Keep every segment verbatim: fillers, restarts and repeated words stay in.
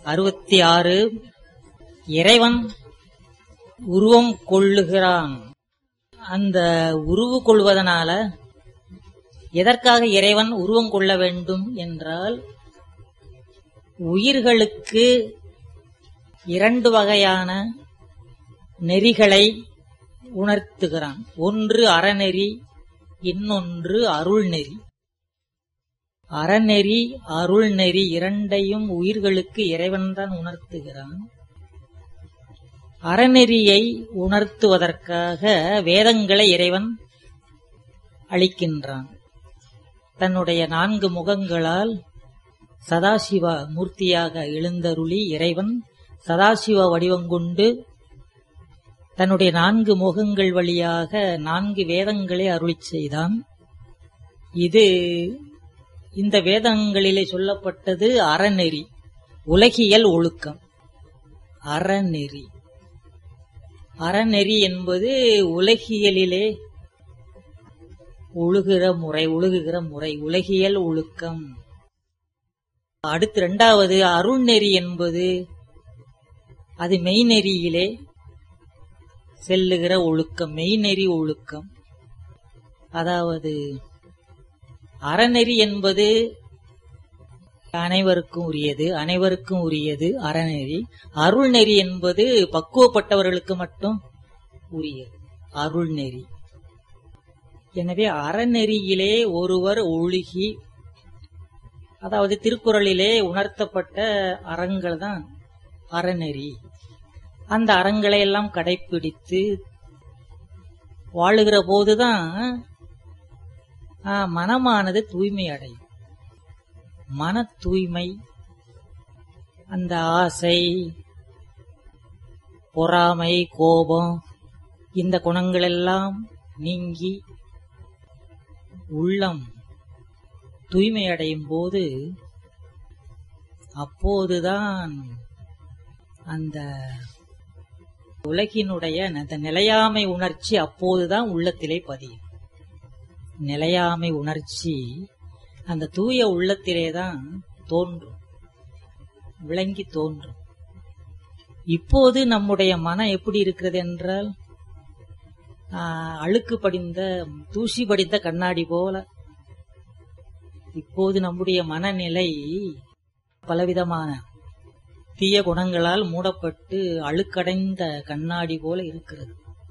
அறுபத்தி ஆறு. இறைவன் உருவம் கொள்ளுகிறான். அந்த உருவு கொள்வதனால எதற்காக இறைவன் உருவம் கொள்ள வேண்டும் என்றால், உயிர்களுக்கு இரண்டு வகையான நெறிகளை உணர்த்துகிறான். ஒன்று அறநெறி, இன்னொன்று அருள்நெறி. அறநெறி அருள்நெறி இரண்டையும் உயிர்களுக்கு இறைவன்தான் உணர்த்துகிறான். அறநெறியை உணர்த்துவதற்காக வேதங்களை இறைவன் அளிக்கின்றான். தன்னுடைய நான்கு முகங்களால் சதாசிவ மூர்த்தியாக எழுந்தருளி இறைவன் சதாசிவ வடிவங்கொண்டு தன்னுடைய நான்கு முகங்கள் வழியாக நான்கு வேதங்களை அருளிச் செய்தான். இது இந்த வேதங்களிலே சொல்லப்பட்டது அறநெறி, உலகியல் ஒழுக்கம். அறநெறி அறநெறி என்பது உலகியலிலே ஒழுகிற முறை, ஒழுகுகிற முறை, உலகியல் ஒழுக்கம். அடுத்து இரண்டாவது அருள்நெறி என்பது அது மெய்நெறியிலே செல்லுகிற ஒழுக்கம், மெய்நெறி ஒழுக்கம். அதாவது அறநெறி என்பது அனைவருக்கும் உரியது, அனைவருக்கும் உரியது அறநெறி. அருள்நெறி என்பது பக்குவப்பட்டவர்களுக்கு மட்டும் உரியது அருள்நெறி. எனவே அறநெறியிலே ஒருவர் ஒழுகி, அதாவது திருக்குறளிலே உணர்த்தப்பட்ட அறங்கள் தான் அறநெறி. அந்த அறங்களை எல்லாம் கடைப்பிடித்து வாழுகிற போதுதான் மனமானது தூய்மை அடையும். மன தூய்மை, அந்த ஆசை, பொறாமை, கோபம், இந்த குணங்கள் எல்லாம் நீங்கி உள்ளம் தூய்மை அடையும் போது அப்போதுதான் அந்த உலகினுடைய அந்த நிலையாமை உணர்ச்சி அப்போதுதான் உள்ளத்திலே பதியும். நிலையாமை உணர்ச்சி அந்த தூய உள்ளத்திலேதான் தோன்றும், விளங்கி தோன்றும். இப்போது நம்முடைய மனம் எப்படி இருக்கிறது என்றால், அழுக்கு படிந்த தூசி படிந்த கண்ணாடி போல இப்போது நம்முடைய மனநிலை பலவிதமான தீய குணங்களால் மூடப்பட்டு அழுக்கடைந்த கண்ணாடி போல இருக்கிறது.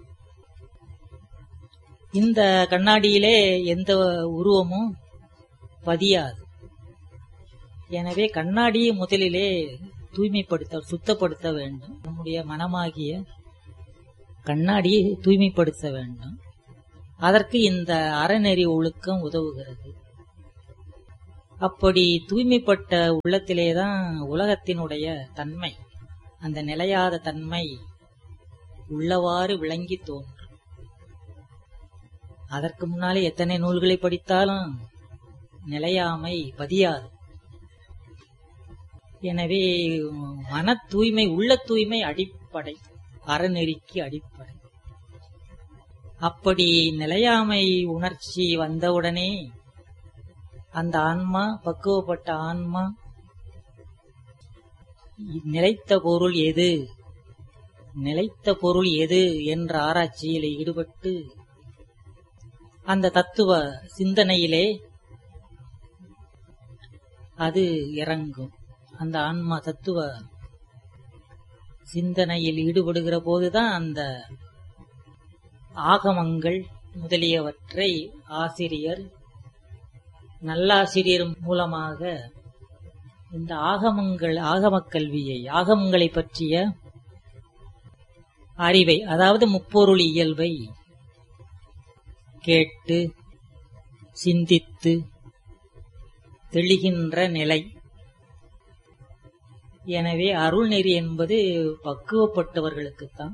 இந்த கண்ணாடியிலே எந்த உருவமும் பதியாது. எனவே கண்ணாடியை முதலிலே தூய்மைப்படுத்த, சுத்தப்படுத்த வேண்டும். நம்முடைய மனமாகிய கண்ணாடியை தூய்மைப்படுத்த வேண்டும். அதற்கு இந்த அறநெறி ஒழுக்கம் உதவுகிறது. அப்படி தூய்மைப்பட்ட உள்ளத்திலேதான் உலகத்தினுடைய தன்மை, அந்த நிலையாத தன்மை உள்ளவாறு விளங்கி தோன்றும். அதற்கு முன்னாலே எத்தனை நூல்களை படித்தாலும் நிலையாமை பதியாது. எனவே மன தூய்மை, உள்ள தூய்மை அடிப்படை, அறநெறிக்கு அடிப்படை. அப்படி நிலையாமை உணர்ச்சி வந்தவுடனே அந்த ஆன்மா, பக்குவப்பட்ட ஆன்மா, நிலைத்த பொருள் எது, நிலைத்த பொருள் எது என்ற ஆராய்ச்சியில் ஈடுபட்டு அந்த தத்துவ சிந்தனையிலே அது இறங்கும். அந்த ஆன்மா தத்துவ சிந்தனையில் ஈடுபடுகிற போதுதான் அந்த ஆகமங்கள் முதலியவற்றை ஆசிரியர், நல்லாசிரியர் மூலமாக இந்த ஆகமங்கள், ஆகமக் கல்வியை, ஆகமங்களை பற்றிய அறிவை, அதாவது முப்பொருள் இயல்பை கேட்டு சிந்தித்து தெளிகின்ற நிலை. எனவே அருள்நெறி என்பது பக்குவப்பட்டவர்களுக்குத்தான்.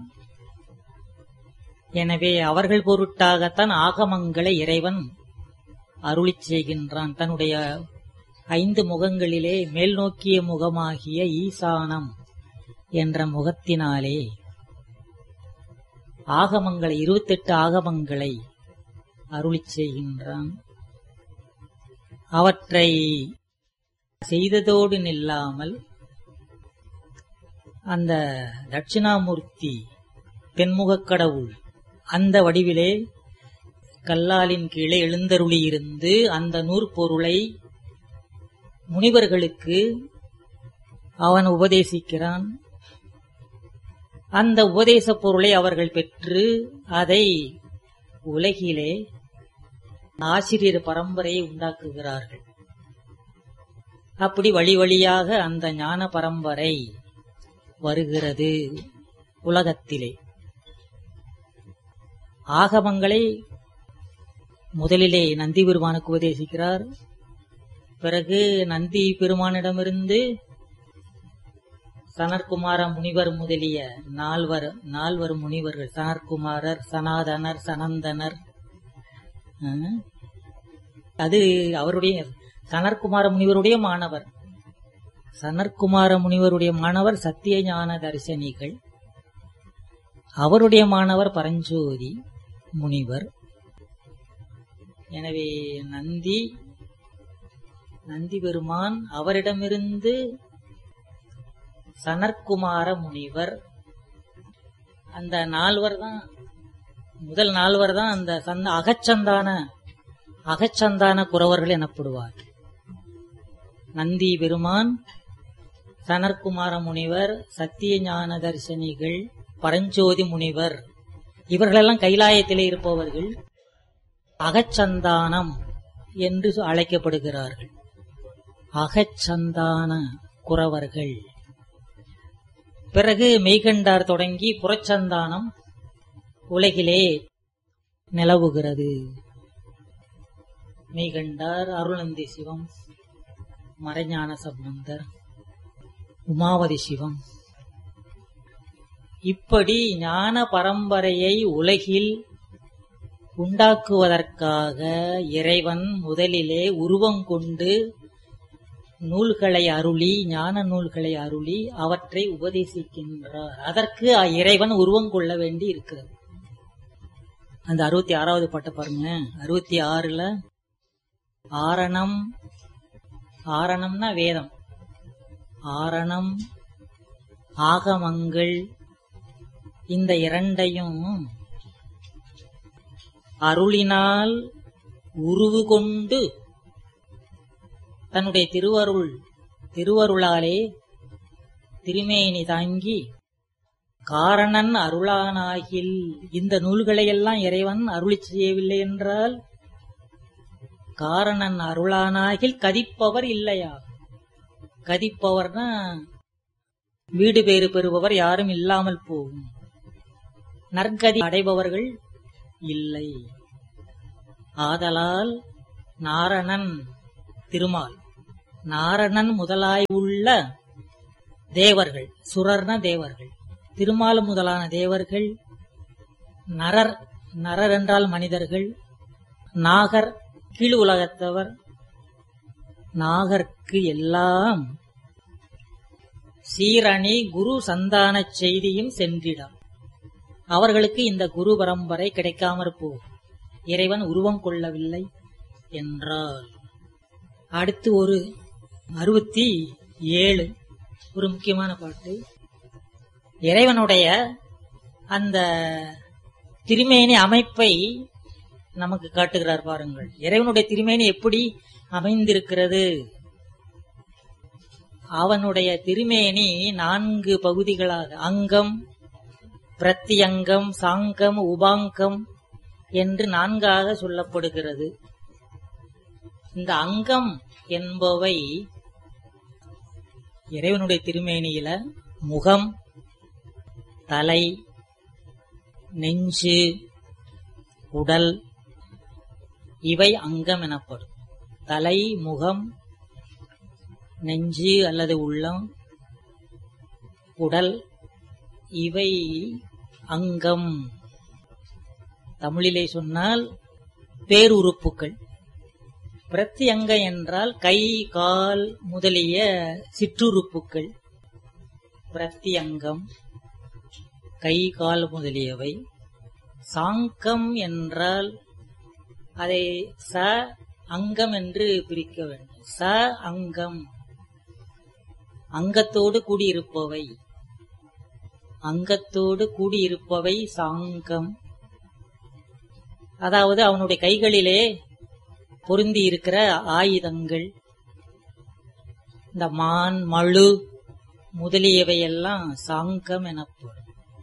எனவே அவர்கள் பொருட்டாகத்தான் ஆகமங்களை இறைவன் அருளிச் செய்கின்றான். தன்னுடைய ஐந்து முகங்களிலே மேல் நோக்கிய முகமாகிய ஈசானம் என்ற முகத்தினாலே ஆகமங்களை, இருபத்தெட்டு ஆகமங்களை அருளிச் செய்கின்றான். அவற்றை செய்ததோடு நில்லாமல் அந்த தட்சிணாமூர்த்தி தென்முகக் கடவுள் அந்த வடிவிலே கல்லாலின் கீழே எழுந்தருளியிருந்து அந்த நூற்பொருளை முனிவர்களுக்கு அவன் உபதேசிக்கிறான். அந்த உபதேச பொருளை அவர்கள் பெற்று அதை உலகிலே ஆசிரியர் பரம்பரையை உண்டாக்குகிறார்கள். அப்படி வழி வழியாக அந்த ஞான பரம்பரை வருகிறது உலகத்திலே. ஆகமங்களை முதலிலே நந்தி பெருமானுக்கு உபதேசிக்கிறார். பிறகு நந்தி பெருமானிடமிருந்து சனற்குமார முனிவர் முதலிய நால்வர் நால்வர் முனிவர்கள், சனற்குமாரர், சனாதனர், சனந்தனர், அது அவருடைய சனற்குமார முனிவருடைய மாணவர். சனற்குமார முனிவருடைய மாணவர் சத்திய ஞான தரிசனிகள், அவருடைய மாணவர் பரஞ்சோதி முனிவர். எனவே நந்தி நந்தி பெருமான் அவரிடமிருந்து சனற்குமார முனிவர், அந்த நால்வர் தான் முதல் நால்வர் தான் அந்த சந்த அகச்சந்தான அகச்சந்தான குறவர்கள் எனப்படுவார். நந்தி பெருமான், சனற்குமார முனிவர், சத்திய ஞான தரிசனிகள், பரஞ்சோதி முனிவர், இவர்களெல்லாம் கைலாயத்திலே இருப்பவர்கள் அகச்சந்தானம் என்று அழைக்கப்படுகிறார்கள். அகச்சந்தான குறவர்கள். பிறகு மெய்கண்டார் தொடங்கி புறச்சந்தானம் உலகிலே நிலவுகிறது. மெய்கண்டார், அருளந்தி சிவம், மறைஞான சம்பந்தர், உமாவதி சிவம், இப்படி ஞான பரம்பரையை உலகில் உண்டாக்குவதற்காக இறைவன் முதலிலே உருவம் கொண்டு நூல்களை அருளி, ஞான நூல்களை அருளி அவற்றை உபதேசிக்கின்றார். அதற்கு இறைவன் உருவம் கொள்ள வேண்டி இருக்கிறது. அந்த அறுபத்தி ஆறாவது பாட்டை பாருங்க. அறுபத்தி ஆறுல ஆரணம், ஆரணம்னா வேதம், ஆரணம் ஆகமங்கள், இந்த இரண்டையும் அருளினால் உருவு கொண்டு தன்னுடைய திருவருள் திருவருளாலே திருமேனி தாங்கி காரணன் அருளானாகில், இந்த நூல்களையெல்லாம் இறைவன் அருளி செய்யவில்லை என்றால் காரணன் அருளானாகில் கதிப்பவர் இல்லையா? கதிப்பவர்னா வீடு பேறு பெறுபவர் யாரும் இல்லாமல் போகும், நற்கதி அடைபவர்கள் இல்லை. ஆதலால் நாரணன் திருமால், நாரணன் முதலாய் உள்ள தேவர்கள், சுரர்ண தேவர்கள், திருமால் முதலான தேவர்கள், நரர், நரர் என்றால் மனிதர்கள், நாகர் கீழ் உலகத்தவர், நாகர்க்கு எல்லாம் சீரணி குரு சந்தான செய்தியும் சென்றிடம். அவர்களுக்கு இந்த குரு பரம்பரை கிடைக்காமற் போகும், இறைவன் உருவம் கொள்ளவில்லை என்றால். அடுத்து ஒரு அறுபத்தி ஏழு ஒரு முக்கியமான பாட்டு. இறைவனுடைய அந்த திருமேனி அமைப்பை நமக்கு காட்டுகிறார் பாருங்கள். இறைவனுடைய திருமேனி எப்படி அமைந்திருக்கிறது? அவனுடைய திருமேனி நான்கு பகுதிகளாக, அங்கம், பிரத்தியங்கம், சாங்கம், உபாங்கம் என்று நான்காக சொல்லப்படுகிறது. இந்த அங்கம் என்பவை இறைவனுடைய திருமேனியில முகம், தலை, நெஞ்சு, உடல், இவை அங்கம் எனப்படும். தலை, முகம், நெஞ்சு அல்லது உள்ளம், உடல், இவை அங்கம். தமிழிலே சொன்னால் பேருறுப்புக்கள். பிரத்தியங்க என்றால் கை, கால் முதலிய சிற்றுறுப்புக்கள் பிரத்தியங்கம், கை, கால் முதலியவை. சாங்கம் என்றால் அதை ச அங்கம் என்று பிரிக்க வேண்டும். ச அங்கம், அங்கத்தோடு கூடியிருப்பவை. அங்கத்தோடு கூடியிருப்பவை சாங்கம். அதாவது அவனுடைய கைகளிலே பொருந்தி இருக்கிற ஆயுதங்கள், இந்த மான் மழு முதலியவையெல்லாம் சாங்கம் எனப்படும்.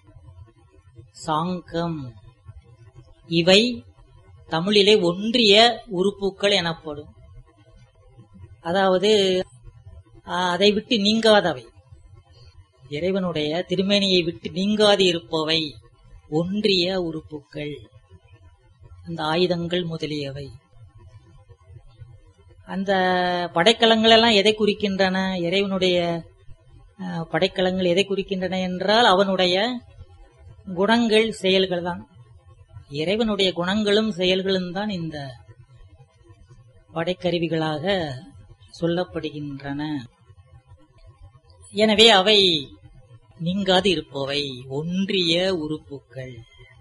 சாங்கம் இவை தமிழிலே ஒன்றிய உறுப்புக்கள் எனப்படும். அதாவது அதை விட்டு நீங்காதவை, இறைவனுடைய திருமேனியை விட்டு நீங்காது இருப்பவை ஒன்றிய உறுப்புக்கள், அந்த ஆயுதங்கள் முதலியவை. அந்த படைக்கலங்கள் எல்லாம் எதை குறிக்கின்றன? இறைவனுடைய படைக்கலங்கள் எதை குறிக்கின்றன என்றால் அவனுடைய குணங்கள், செயல்கள் தான். இறைவனுடைய குணங்களும் செயல்களும் தான் இந்த படைக்கருவிகளாக சொல்லப்படுகின்றன. எனவே அவை நீங்காது இருப்பவை ஒன்றிய உறுப்புக்கள்.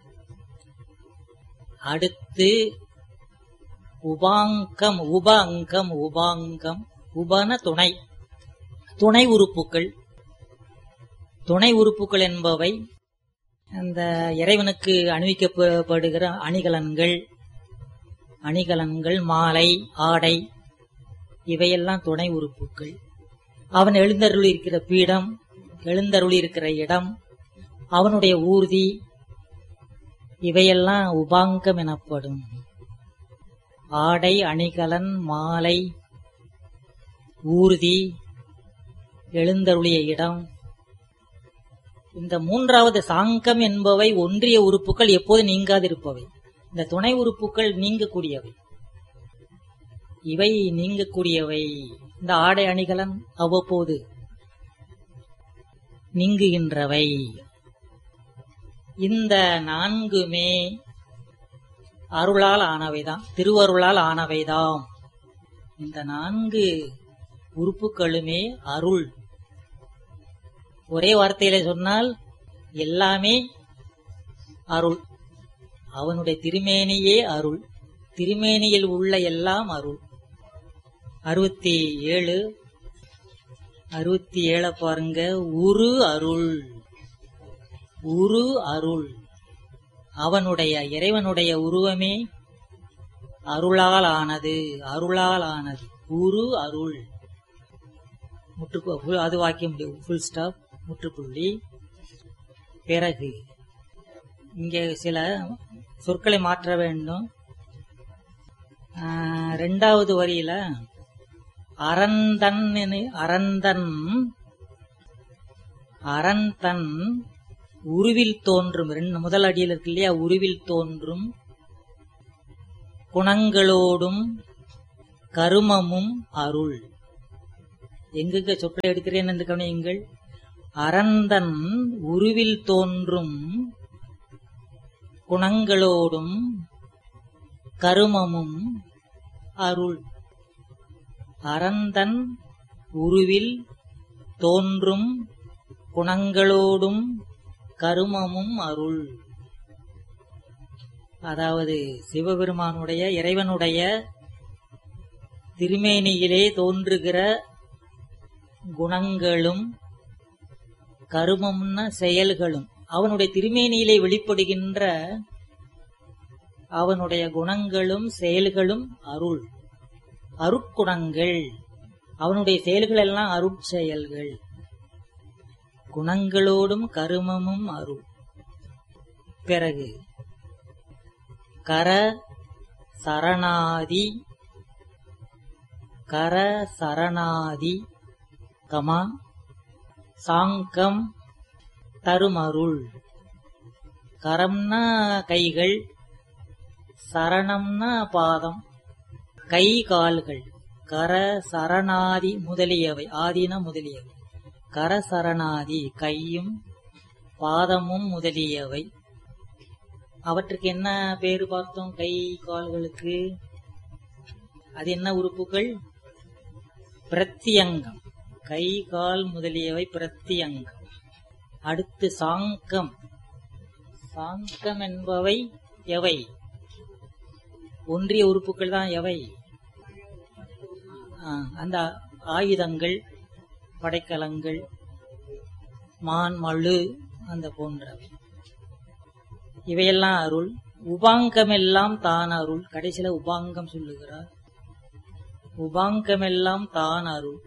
அடுத்து உபாங்கம். உப அங்கம், உபாங்கம். உபன துணை, துணை உறுப்புக்கள். துணை உறுப்புக்கள் என்பவை அந்த இறைவனுக்கு அணிவிக்கப்படுகிற அணிகலன்கள், அணிகலன்கள், மாலை, ஆடை, இவையெல்லாம் துணை உறுப்புக்கள். அவன் எழுந்தருளி இருக்கிற பீடம், எழுந்தருளி இருக்கிற இடம், அவனுடைய ஊர்தி, இவையெல்லாம் உபாங்கம் எனப்படும். ஆடை, அணிகலன், மாலை, ஊர்தி, எழுந்தருளிய இடம், இந்த மூன்றாவது சாங்கம் என்பவை ஒன்றிய உறுப்புக்கள், எப்போது நீங்காதிருப்பவை. இந்த துணை உறுப்புக்கள் நீங்கக்கூடியவை, இவை நீங்கக்கூடியவை. இந்த ஆடை அணிகலன் அவ்வப்போது நீங்குகின்றவை. இந்த நான்குமே அருளால் ஆனவைதான், திருவருளால் ஆனவைதாம். இந்த நான்கு உறுப்புகளுமே அருள். ஒரே வார்த்தையில சொன்னால் எல்லாமே அருள். அவனுடைய திருமேனியே அருள், திருமேனியில் உள்ள எல்லாம் அருள். அறுபத்தி ஏழு அறுபத்தி ஏழ பாருங்க. உரு அருள், உரு அருள். அவனுடைய இறைவனுடைய உருவமே அருளால் ஆனது, அருளால் ஆனது. உரு அருள். முற்று அது வாக்கியம் ஃபுல் ஸ்டாப், முற்றுப்புள்ளி. பிறகு இங்கே சில சொற்களை மாற்ற வேண்டும். இரண்டாவது வரியில அரந்தன், அரந்தன் அரந்தன் உருவில் தோன்றும், முதல் அடியில் இருக்கு இல்லையா, உருவில் தோன்றும் குணங்களோடும் கருமமும் அருள். எங்குங்க சொற்களை எடுக்கிறேன் என்று கவனியுங்கள். அரந்தன் உருவில் தோன்றும் குணங்களோடும் கருமமும் அருள். அரந்தன் உருவில் தோன்றும் குணங்களோடும் கருமமும் அருள். அதாவது சிவபெருமானுடைய, இறைவனுடைய திருமேனியிலே தோன்றுகிற குணங்களும் கருமம்ன செயல்களும், அவனுடைய திருமேனியிலே வெளிப்படுகின்ற அவனுடைய குணங்களும் செயல்களும் அருள், அருட்குணங்கள். அவனுடைய செயல்கள் எல்லாம் அருட்செயல்கள். குணங்களோடும் கருமமும் அருள். பிறகு கர சரணாதி, கர சரணாதி கமா சாங்கம் தருமருள். கரம்னா கைகள், சரணம்னா பாதம், கை கால்கள். கர சரணாதி முதலியவை, ஆதீன முதலியவை. கர சரணாதி கையும் பாதமும் முதலியவை. அவற்றுக்கு என்ன பேரு பார்த்தோம்? கை கால்களுக்கு அது என்ன உறுப்புகள்? பிரத்தியங்கம். கை கால் முதலியவை பிரத்தியங்கம். அடுத்து சாங்கம். சாங்கம் என்பவை எவை? ஒன்றிய உறுப்புகள் தான். எவை? அந்த ஆயுதங்கள், படைக்கலங்கள், மான் மழு அந்த போன்றவை இவையெல்லாம் அருள். உபாங்கமெல்லாம் தான் அருள். கடைசியில உபாங்கம் சொல்லுகிறார். உபாங்கமெல்லாம் தான் அருள்.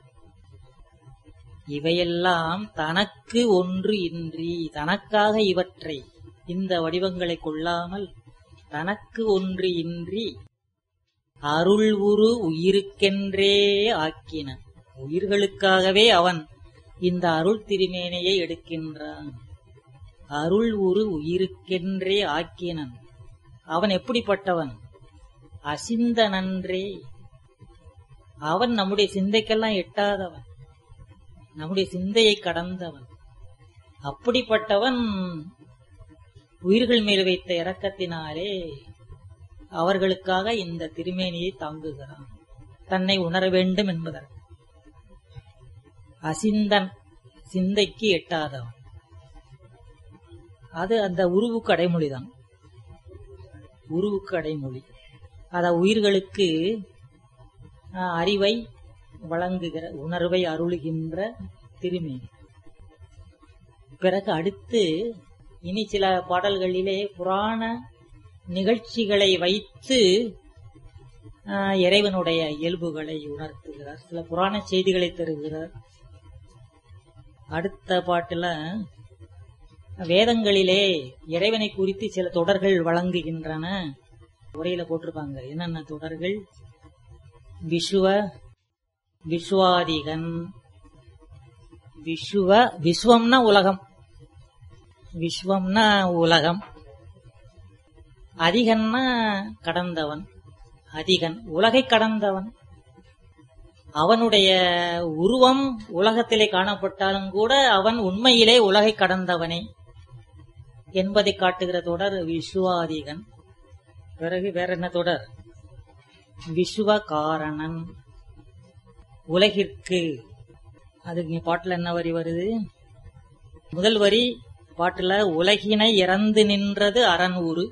இவையெல்லாம் தனக்கு ஒன்று இன்றி, தனக்காக இவற்றை இந்த வடிவங்களை கொள்ளாமல் தனக்கு ஒன்று இன்றி அருள் உரு உயிருக்கென்றே ஆக்கின. உயிர்களுக்காகவே அவன் இந்த அருள் திருமேனையை எடுக்கின்றான். அருள் உரு உயிருக்கென்றே ஆக்கினன். அவன் எப்படிப்பட்டவன்? அசிந்த நன்றே. அவன் நம்முடைய சிந்தைக்கெல்லாம் எட்டாதவன், நம்முடைய சிந்தையை கடந்தவன். அப்படிப்பட்டவன் உயிர்கள் மேல் வைத்த இரக்கத்தினாலே அவர்களுக்காக இந்த திருமேனியை தாங்குகிறான், தன்னை உணர வேண்டும் என்பதற்கு. அசிந்தன், சிந்தைக்கு எட்டாதவன். அது அந்த உருவுக்கு அடைமொழிதான். உருவுக்கு அடைமொழி. அத உயிர்களுக்கு அறிவை வழங்குகிற, உணர்வை அருளுகின்ற திருமேனி. பிறகு அடுத்து இனி சில பாடல்களிலே புராண நிகழ்ச்சிகளை வைத்து இறைவனுடைய இயல்புகளை உணர்த்துகிறார். சில புராண செய்திகளை தருகிறார். அடுத்த பாட்டுல வேதங்களிலே இறைவனை குறித்து சில தொடர்கள் வழங்குகின்றன. உரையில போட்டிருப்பாங்க என்னென்ன தொடர்கள். விசுவ, விஸ்வாதிகன். விசுவ, விஸ்வம்னா உலகம், விஸ்வம்னா உலகம். அதிகன்னா கடந்தவன், அதிகன் உலகை கடந்தவன். அவனுடைய உருவம் உலகத்திலே காணப்பட்டாலும் கூட அவன் உண்மையிலே உலகை கடந்தவனே என்பதை காட்டுகிற தொடர் விசுவாதிகன். பிறகு வேற என்ன தொடர்? விசுவ காரணன், உலகிற்கு. அதுக்கு பாட்டுல என்ன வரி வருது? முதல் வரி பாட்டுல உலகினை இறந்து நின்றது அரண் ஊரு,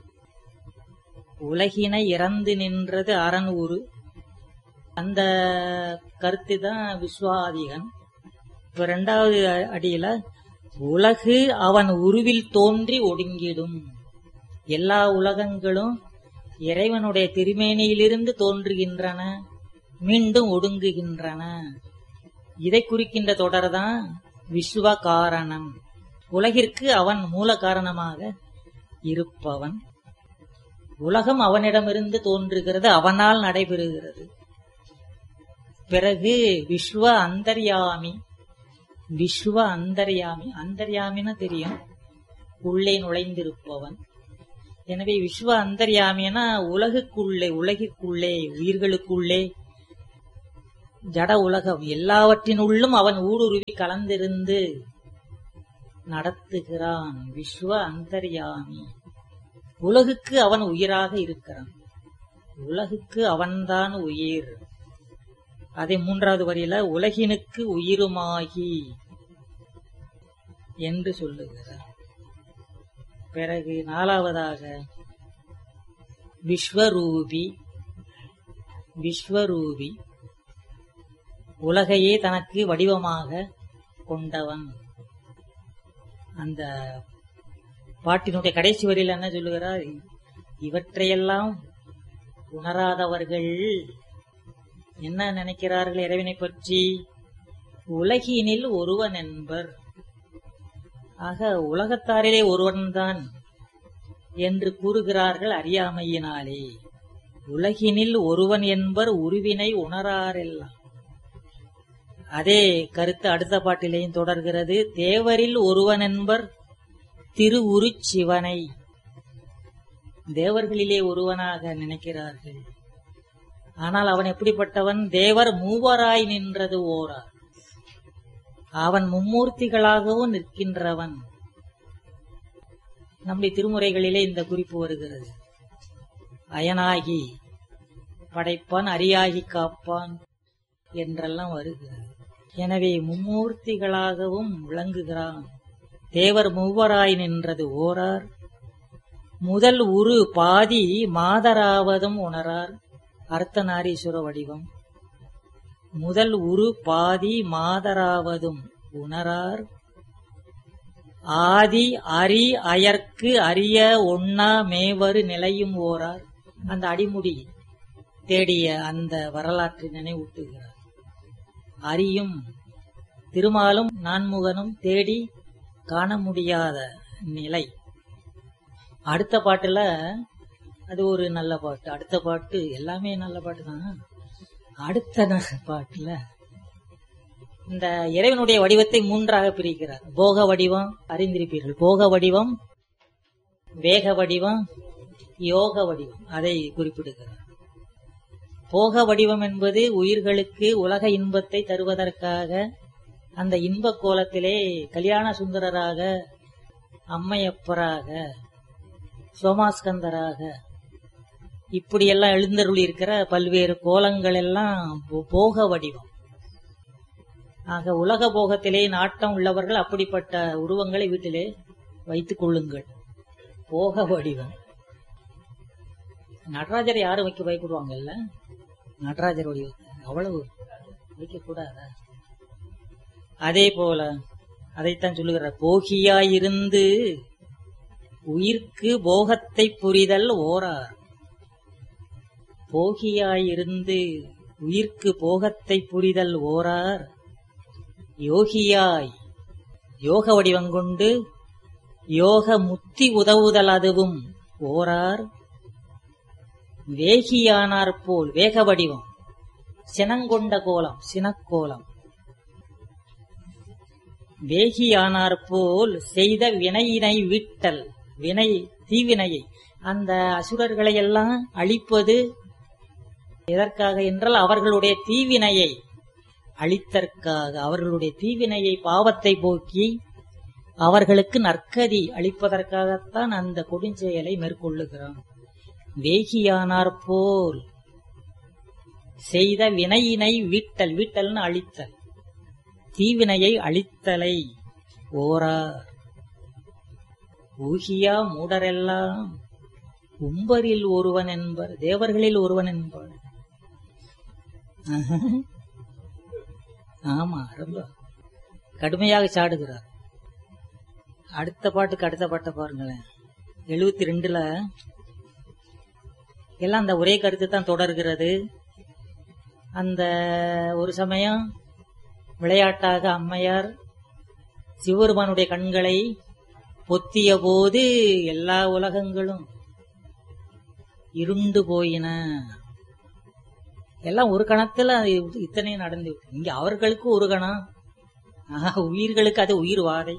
உலகினை இறந்து நின்றது அரண் ஊரு. அந்த கருத்து தான் விஸ்வாதிகன். இப்ப இரண்டாவது அடியில உலகு அவன் உருவில் தோன்றி ஒடுங்கிடும். எல்லா உலகங்களும் இறைவனுடைய திருமேனியிலிருந்து தோன்றுகின்றன, மீண்டும் ஒடுங்குகின்றன. இதை குறிக்கின்ற தொடர்தான் விஸ்வ காரணம். உலகிற்கு அவன் மூல காரணமாக இருப்பவன். உலகம் அவனிடமிருந்து தோன்றுகிறது, அவனால் நடைபெறுகிறது. பிறகு விஸ்வ அந்தர்யாமி. விஸ்வ அந்தர்யாமி, அந்தர்யாமின்னு தெரியும், உள்ளே நுழைந்திருப்பவன். எனவே விஸ்வ அந்தர்யாமினா உலகுக்குள்ளே, உலகிற்குள்ளே, உயிர்களுக்குள்ளே, ஜட உலகம் எல்லாவற்றினுள்ளும் அவன் ஊடுருவி கலந்திருந்து நடத்துகிறான். விஸ்வ அந்தர்யாமி. உலகுக்கு அவன் உயிராக இருக்கிறான், உலகுக்கு அவன்தான் உயிர். அதே மூன்றாவது வரியில உலகினுக்கு உயிருமாகி என்று சொல்லுகிறார். பிறகு நாலாவதாக விஸ்வரூபி. விஸ்வரூபி உலகையே தனக்கு வடிவமாக கொண்டவன். அந்த பாட்டினுடைய கடைசி வரியில் என்ன சொல்லுகிறார்? இவற்றையெல்லாம் உணராதவர்கள் என்ன நினைக்கிறார்கள் இறைவனை பற்றி? உலகினில் ஒருவன் என்பர். ஆக உலகத்தாரிலே ஒருவன்தான் என்று கூறுகிறார்கள் அறியாமையினாலே. உலகினில் ஒருவன் என்பர் உருவினை உணராரெல்லாம். அதே கருத்து அடுத்த பாட்டிலேயும் தொடர்கிறது. தேவரில் ஒருவன் என்பர் திருவுரு சிவனை. தேவர்களிலே ஒருவனாக நினைக்கிறார்கள். ஆனால் அவன் எப்படிப்பட்டவன்? தேவர் மூவராய் நின்றது ஓரார். அவன் மும்மூர்த்திகளாகவும் நிற்கின்றவன். நம்முடைய திருமுறைகளிலே இந்த குறிப்பு வருகிறது. அயனாகி படைப்பான், அரியாகி காப்பான் என்றெல்லாம் வருகிறது. எனவே மும்மூர்த்திகளாகவும் விளங்குகிறான். தேவர் மூவராய் நின்றது ஓரார். முதல் உரு பாதி மாதராவதும் உணரார். அர்த்தநாரீஸ்வர வடிவம். முதல் உரு பாதி மாதராவதும் உணரார். ஆதி அரி அயர்க்கு அரிய ஒன்னா மேவரு நிலையும் ஓரார். அந்த அடிமுடி தேடிய அந்த வரலாற்றை நினைவூட்டுகிறார். அரியும் திருமாலும் நான்முகனும் தேடி காண முடியாத நிலை. அடுத்த பாட்டுல அது ஒரு நல்ல பாட்டு. அடுத்த பாட்டு எல்லாமே நல்ல பாட்டு தான். அடுத்த பாட்டுல இந்த இறைவனுடைய வடிவத்தை மூன்றாக பிரிக்கிறார். போக வடிவம் அறிந்திருப்பீர்கள். போக வடிவம், வேக வடிவம், யோக வடிவம். அதை குறிப்பிடுகிறார். போக வடிவம் என்பது உயிர்களுக்கு உலக இன்பத்தை தருவதற்காக அந்த இன்ப கோலத்திலே கல்யாண சுந்தரராக, அம்மையப்பராக, சோமாஸ்கந்தராக இப்படியெல்லாம் எழுந்தருளி இருக்கிற பல்வேறு கோலங்கள் எல்லாம் போக வடிவம். ஆக உலக போகத்திலே நாட்டம் உள்ளவர்கள் அப்படிப்பட்ட உருவங்களை வீட்டிலே வைத்துக் கொள்ளுங்கள். போக வடிவம். நடராஜரை யாரும் வைக்க பயப்படுவாங்கல்ல, நடராஜர் வடிவத்தை அவ்வளவு வைக்க கூடாதா? அதே போல அதைத்தான் சொல்லுகிறார். போகியாயிருந்து உயிர்க்கு போகத்தை புரிதல் ஓரார். போகியாயிருந்து உயிர்க்கு போகத்தை புரிதல் ஓரார். யோகியாய் யோக வடிவம் கொண்டு யோக முத்தி உதவுதல் அதுவும் ஓரார். வேகியானார் போல் வேக வடிவம், சினங்கொண்ட கோலம், சினக்கோலம். வேகியானார் போல் செய்த வினையினை விட்டல். வினை தீவினையை, அந்த அசுரர்களை எல்லாம் அழிப்பது எதற்காக என்றால் அவர்களுடைய தீவினையை அழித்தற்காக. அவர்களுடைய தீவினையை, பாவத்தை போக்கி அவர்களுக்கு நற்கதி அளிப்பதற்காகத்தான் அந்த கொடுஞ்செயலை மேற்கொள்ளுகிறான். வேகியானார் போல் செய்த வினையினை விட்டல். விட்டல்னு அழித்தல், தீவினையை அழித்தலை ஓரார். ஊகியா மூடரெல்லாம் உம்பரில் ஒருவன் என்பர், தேவர்களில் ஒருவன் என்பர். ஆமா, ரொம்ப கடுமையாக சாடுகிறார். அடுத்த பாட்டுக்கு அடுத்த பாட்டை பாருங்களேன். எழுபத்தி ரெண்டுல எல்லாம் அந்த ஒரே கருத்து தான் தொடர்கிறது. அந்த ஒரு சமயம் விளையாட்டாக அம்மையார் சிவபெருமானுடைய கண்களை பொத்திய போது எல்லா உலகங்களும் இருண்டு போயின. எல்லாம் ஒரு கணத்துல இத்தனையும் நடந்து விட்டு, இங்க அவர்களுக்கு ஒரு கணம், உயிர்களுக்கு அது உயிர் வாடை.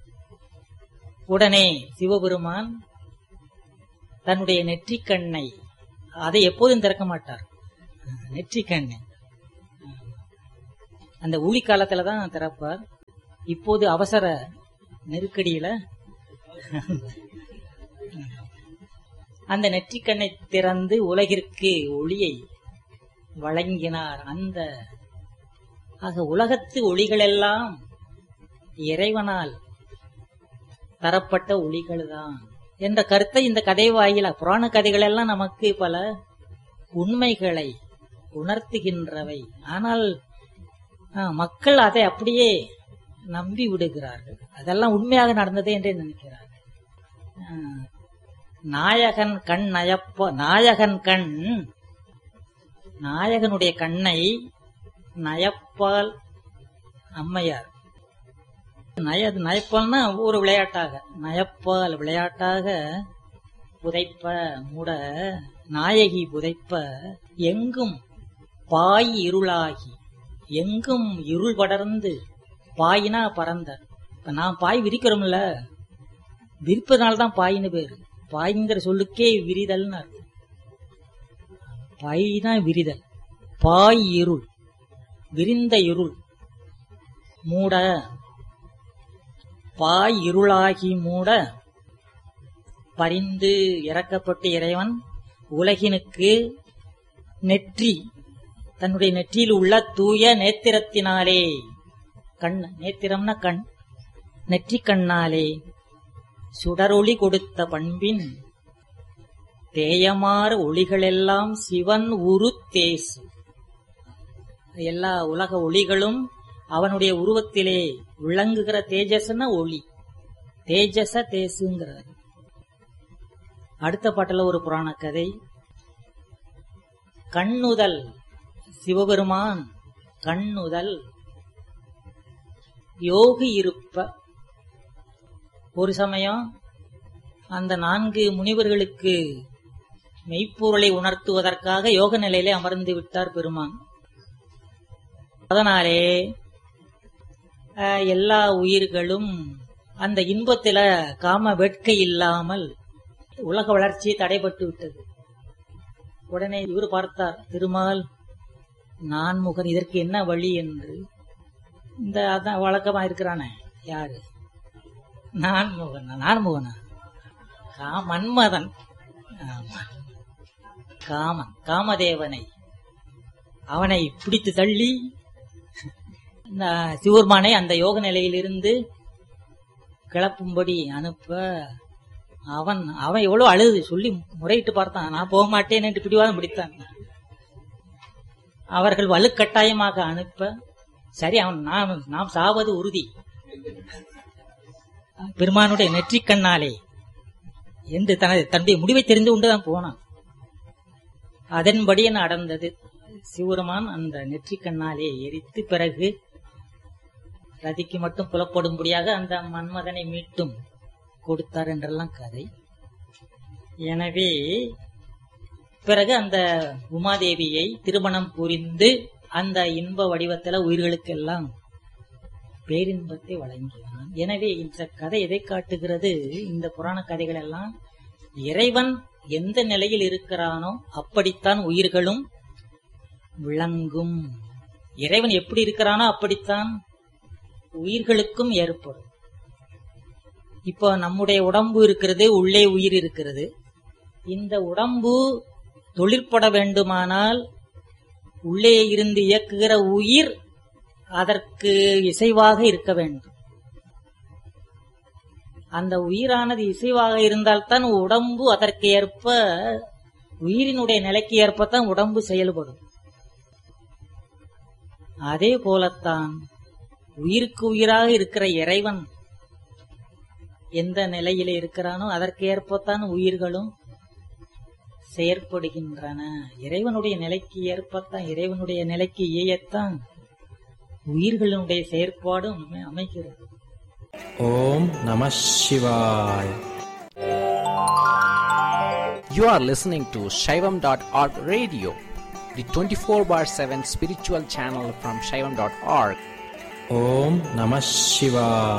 உடனே சிவபெருமான் தன்னுடைய நெற்றிக்கண்ணை, அதை எப்போதும் திறக்க மாட்டார், நெற்றிக்கண்ணை அந்த ஊழி காலத்துலதான் திறப்பார். இப்போது அவசர நெருக்கடியில அந்த நெற்றிக்கண்ணை திறந்து உலகிற்கு ஒளியை வழங்கினார். அந்த ஆக உலகத்து ஒளிகள் எல்லாம் இறைவனால் தரப்பட்ட ஒளிகள் தான் என்ற கருத்தை இந்த கதை வாயில, புராண கதைகள் எல்லாம் நமக்கு பல உண்மைகளை உணர்த்துகின்றவை. ஆனால் மக்கள் அதை அப்படியே நம்பி விடுகிறார்கள். அதெல்லாம் உண்மையாக நடந்ததே என்றே நினைக்கிறார்கள். நாயகன் கண் நயப்ப, நாயகன் கண், நாயகனுடைய கண்ணை நயப்பால் அம்மையார். நய நயப்பால்னா ஒரு விளையாட்டாக, நயப்பால் விளையாட்டாக புதைப்ப மூட, நாயகி புதைப்ப எங்கும் பாய் இருளாகி, எங்கும் இருள் படர்ந்து, பாயினா பறந்த. இப்ப நான் பாய் விரிக்கிறோம்ல, விரிப்பதனால்தான் பாயின்னு பேரு. பாய்ங்கிற சொல்லுக்கே விரிதல்னு அர்த்தம். பாய்னா விரிதல். பாய் இருள், விரிந்த இருள். மூட, பாய் இருளாகி மூட பரிந்து இறக்கப்பட்ட இறைவன் உலகினுக்கு நெற்றி, தன்னுடைய நெற்றியில் உள்ள தூய நேத்திரத்தினாலே, கண், நேத்திரம்னா கண், நெற்றி கண்ணாலே சுடரொளி கொடுத்த பண்பின் தேயமாறு ஒளிகளெல்லாம் சிவன் உரு தேசு. எல்லா உலக ஒளிகளும் அவனுடைய உருவத்திலே விளங்குகிற தேஜஸ்னா ஒளி. தேஜச தேசுங்கிறார். அடுத்த பாட்டுல ஒரு புராண கதை. கண்ணுதல் சிவபெருமான் கண்ணுதல் யோகி இருப்ப. ஒரு சமயம் அந்த நான்கு முனிவர்களுக்கு மெய்ப்பொருளை உணர்த்துவதற்காக யோக நிலையிலே அமர்ந்து விட்டார் பெருமான். அதனாலே எல்லா உயிர்களும் அந்த இன்பத்தில காம வேட்கை இல்லாமல் உலக வளர்ச்சி தடைபட்டு விட்டது. உடனே இவர் பார்த்தார், திருமால் நான்முகன், இதற்கு என்ன வழி என்று. இந்த அதான் வழக்கமா இருக்கிறானே யாரு, நான்முகன். நான்முகனா மன்மதன், காமன், காமதேவனை அவனை பிடித்து தள்ளி இந்த சிவபெருமானை அந்த யோக நிலையிலிருந்து கிளப்பும்படி அனுப்ப, அவன் அவன் எவ்வளவு அழுது சொல்லி முறையிட்டு பார்த்தான். நான் போக மாட்டேன் என்று பிடிவாதம் பிடித்தான். அவர்கள் வலுக்கட்டாயமாக அனுப்ப, சரி அவன் நாம் நாம் சாவது உறுதி, பெருமானுடைய நெற்றிக் கண்ணாலே என்று தனது தன்னுடைய முடிவை தெரிந்து கொண்டுதான் போனான். அதன்படியே நடந்தது. சிவபெருமான் அந்த நெற்றிக் கண்ணாலே எரித்து பிறகு ரதிக்கு மட்டும் புலப்படும்படியாக அந்த மன்மதனை மீட்டும் கொடுத்தார் என்றெல்லாம் கதை. எனவே பிறகு அந்த உமாதேவியை திருமணம் புரிந்து அந்த இன்ப வடிவத்தில் உயிர்களுக்கெல்லாம் பேரின்பத்தை வழங்கினான். எனவே இந்த கதை எதை காட்டுகிறது? இந்த புராண கதைகள் எல்லாம் இறைவன் எந்த நிலையில் இருக்கிறானோ அப்படித்தான் உயிர்களும் விளங்கும். இறைவன் எப்படி இருக்கிறானோ அப்படித்தான் உயிர்களுக்கும் ஏற்படும். இப்போ நம்முடைய உடம்பு இருக்கிறது, உள்ளே உயிர் இருக்கிறது. இந்த உடம்பு தொழிற்பட வேண்டுமானால் உள்ளே இருந்து இயக்குகிற உயிர் அதற்கு இசைவாக இருக்க வேண்டும். அந்த உயிரானது இசைவாக இருந்தால்தான் உடம்பு அதற்கு ஏற்ப, உயிரினுடைய நிலைக்கு ஏற்பத்தான் உடம்பு செயல்படும். அதே போலத்தான் உயிருக்கு உயிராக இருக்கிற இறைவன் எந்த நிலையிலே இருக்கிறானோ அதற்கு ஏற்பத்தான் உயிர்களும் செயற்படுகின்றன. இறைவனுடைய நிலைக்கு ஏற்பத்தான், இறைவனுடைய நிலைக்கு ஏயத்தான் உயிர்களுடைய செயற்பாடும் அமைகிறது. ஓம் நம சிவாய். You are listening to Shaivam dot org radio, the twenty-four bar seven spiritual channel from Shaivam dot org. Om Namah Shivaya.